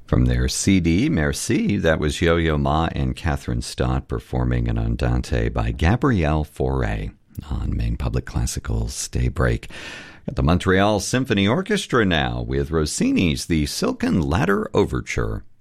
From their CD, Merci, that was Yo-Yo Ma and Catherine Stott performing an Andante by Gabrielle Fauré on Maine Public Classical's Daybreak. At the Montreal Symphony Orchestra now with Rossini's The Silken Ladder Overture.